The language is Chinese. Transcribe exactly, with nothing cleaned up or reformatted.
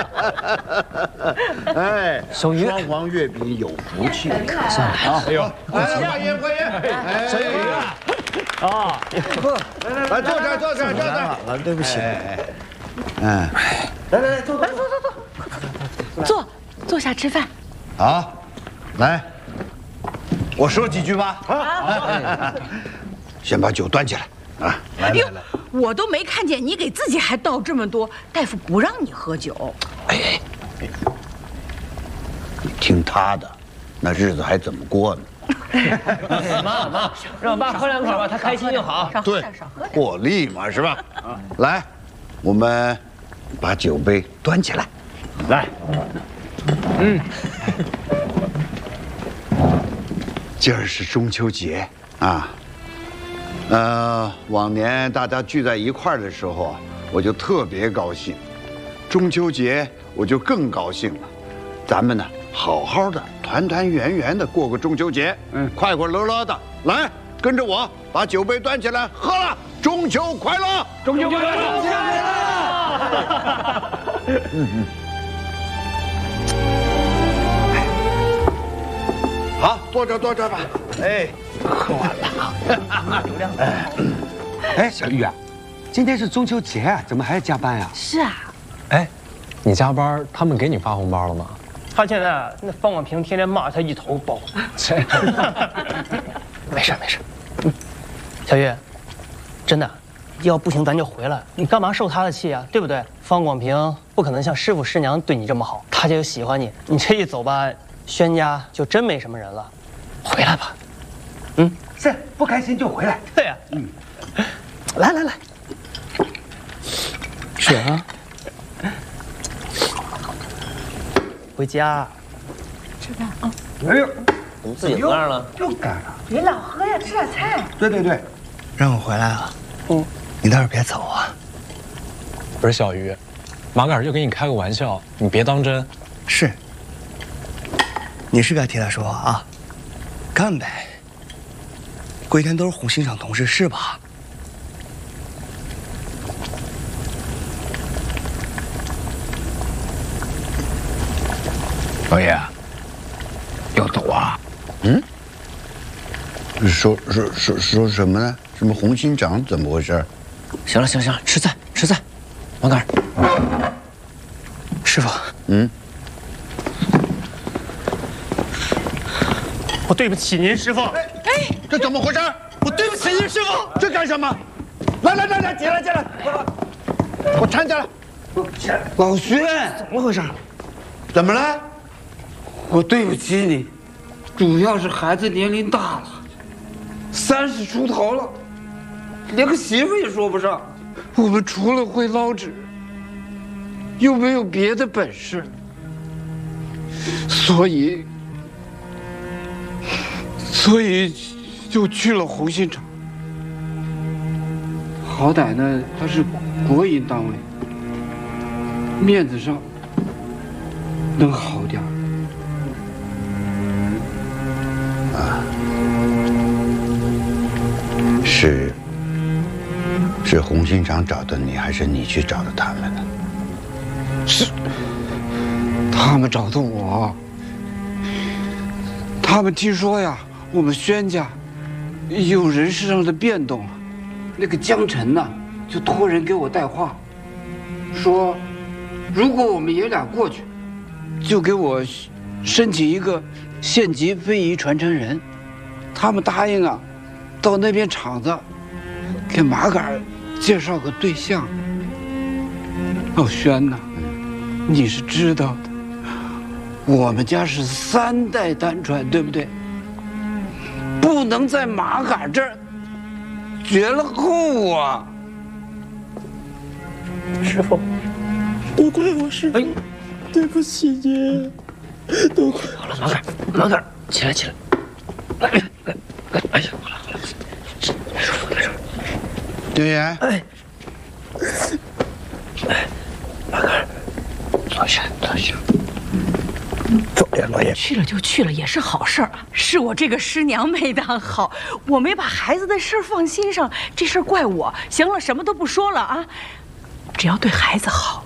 哎， 小鱼， 双黄月饼有福气。 算了啊！ 哎呦，来换烟换烟！哎， 小鱼啊！ 来来来，坐这儿坐这儿坐这儿。 啊，对不起。 哎，嗯， 来来来，坐坐坐坐坐坐，坐坐下吃饭。 好，来，我说几句吧。啊，先把酒端起来啊！来来来， 我都没看见你给自己还倒这么多，大夫不让你喝酒。 哎，你听他的，那日子还怎么过呢？ 妈妈，让爸喝两口吧，他开心就好。 对，获利嘛，是吧？来，我们把酒杯端起来， 来，嗯， 今儿是中秋节啊。呃，往年大家聚在一块儿的时候啊，我就特别高兴；中秋节我就更高兴了。咱们呢，好好的团团圆圆的过个中秋节，嗯，快快乐乐的。来，跟着我把酒杯端起来，喝了，中秋快乐！ 中秋快乐！ 中秋快乐！ 嗯嗯。好，坐这坐这吧。哎，喝完了。 酒量。 哎，小玉啊，今天是中秋节啊，怎么还要加班呀？ 是啊， 哎，你加班，他们给你发红包了吗？ 他现在那方广平天天骂他一头包。没事没事，嗯，小玉，真的，要不行咱就回来。你干嘛受他的气啊？对不对？方广平不可能像师傅师娘对你这么好，他就喜欢你。你这一走吧，轩家就真没什么人了。回来吧。嗯， 是，不开心就回来。 对呀，嗯，来来来，是啊。回家， 吃饭啊！ 哎呦， 怎么自己喝上了？ 又干了。 别老喝呀，吃点菜。 对对对， 让我回来了。 嗯， 你倒是别走啊！ 不是小鱼，马杆就给你开个玩笑，你别当真。 是，你是该替他说话啊。干呗。过一天都是红星厂同事是吧？ 老爷，要走啊？嗯？说说说说什么呢？什么红心掌？怎么回事？ 行了行了行了，吃菜吃菜，马杆。师傅， 嗯， 我对不起您，师傅。 哎，这怎么回事？ 我对不起您，师傅。 这干什么？来来来来，进来进来，我搀下来。 老薛， 怎么回事？ 怎么了？ 我对不起你，主要是孩子年龄大了，三十出头了，连个媳妇也说不上。我们除了会捞纸，又没有别的本事，所以，所以就去了红星厂。好歹呢，他是国营单位，面子上能好点儿。 是是红星厂找的你，还是你去找的他们呢？ 是他们找的我。他们听说呀，我们轩家有人事上的变动了，那个江晨呐，就托人给我带话，说如果我们爷俩过去，就给我申请一个县级非遗传承人。他们答应啊，到那边厂子给马杆介绍个对象。老轩呐，你是知道的，我们家是三代单传，对不对？不能在马杆这儿绝了后啊！ 师傅， 都怪我师傅， 哎， 对不起你，都怪。 好了，马杆，马杆，起来起来，来来来，哎呀，好了好了，来舒服来舒服。 队员， 哎，哎，马杆，坐下坐下。 走呀，老爷。 去了就去了，也是好事儿啊。是我这个师娘没当好，我没把孩子的事儿放心上，这事儿怪我。行了，什么都不说了啊，只要对孩子好，